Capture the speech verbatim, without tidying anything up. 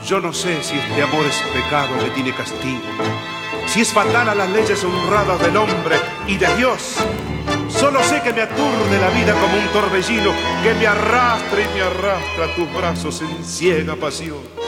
Yo no sé si este amor es pecado que tiene castigo, si es fatal a las leyes honradas del hombre y de Dios. Solo sé que me aturde la vida como un torbellino que me arrastra y me arrastra a tus brazos en ciega pasión.